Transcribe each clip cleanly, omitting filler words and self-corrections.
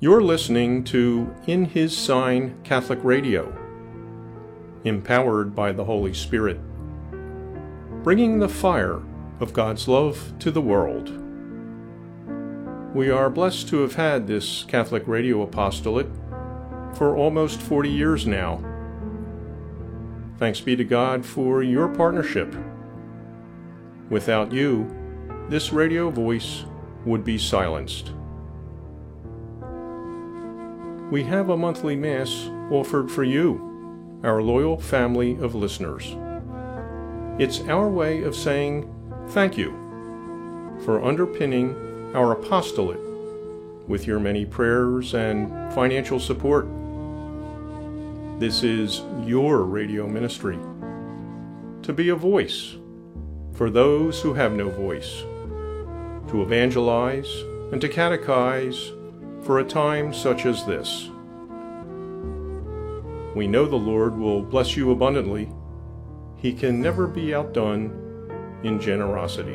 You're listening to In His Sign Catholic Radio, empowered by the Holy Spirit, bringing the fire of God's love to the world. We are blessed to have had this Catholic radio apostolate for almost 40 years now. Thanks be to God for your partnership. Without you, this radio voice would be silenced. We have a monthly Mass offered for you, our loyal family of listeners. It's our way of saying thank you for underpinning our apostolate with your many prayers and financial support. This is your radio ministry, to be a voice for those who have no voice, to evangelize and to catechize for a time such as this. We know the Lord will bless you abundantly. He can never be outdone in generosity.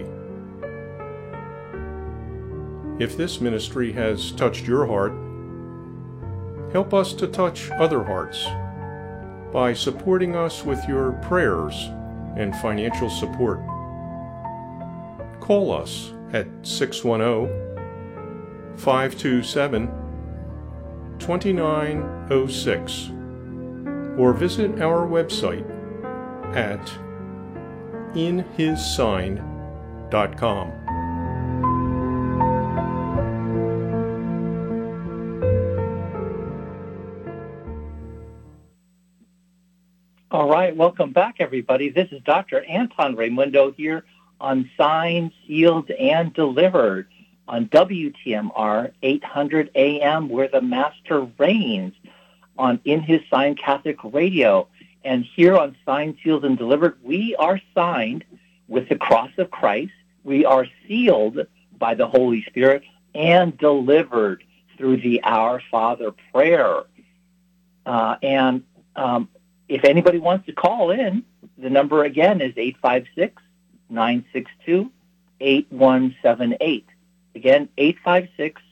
If this ministry has touched your heart, help us to touch other hearts by supporting us with your prayers and financial support. Call us at 610-527-2906 or visit our website at inhissign.com. All right, welcome back, everybody. This is Dr. Anton Raimundo here on Signed, Sealed, and Delivered on WTMR 800 AM, where the Master reigns, on In His Sign Catholic Radio. And here on Signed, Sealed, and Delivered, we are signed with the cross of Christ. We are sealed by the Holy Spirit and delivered through the Our Father prayer. If anybody wants to call in, the number again is 856-962-8178. Again, 856-962-8178.